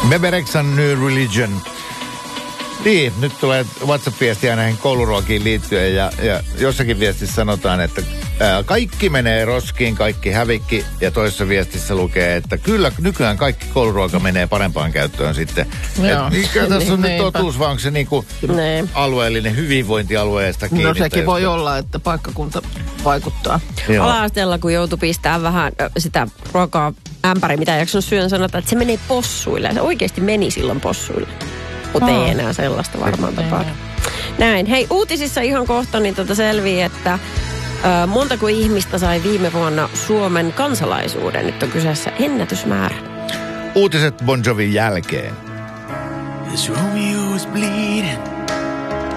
Bebe Rexhan New Religion. Niin, nyt tulee WhatsApp-viestiä näihin kouluruokiin liittyen ja jossakin viestissä sanotaan, että kaikki menee roskiin, kaikki hävikki ja toisessa viestissä lukee, että kyllä nykyään kaikki kouluruoka menee parempaan käyttöön sitten. Mikä tässä on nyt totuus, vai onko se niinku alueellinen hyvinvointialueesta kiinni? No sekin voi olla, että paikkakunta vaikuttaa. Ala-asteella, kun joutui pistämään vähän sitä ruokaa ämpäri, mitä ei jaksanut syön, sanotaan, että se menee possuille. Se oikeasti meni silloin possuille. Mutta ei enää sellaista varmaan tapahdu. Näin. Hei, uutisissa ihan kohta niin selvii, että montako ihmistä sai viime vuonna Suomen kansalaisuuden. Nyt on kyseessä ennätysmäärä. Uutiset Bon Jovin jälkeen. This Romeo is bleeding.